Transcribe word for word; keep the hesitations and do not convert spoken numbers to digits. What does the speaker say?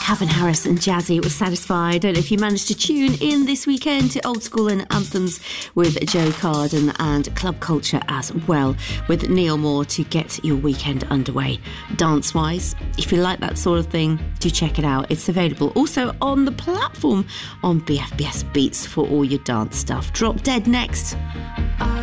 Calvin Harris and Jazzy was Satisfied. I don't know if you managed to tune in this weekend to Old School and Anthems with Joe Carden, and Club Culture as well with Neil Moore to get your weekend underway dance-wise. If you like that sort of thing, do check it out. It's available also on the platform on B F B S Beats for all your dance stuff. Drop Dead next.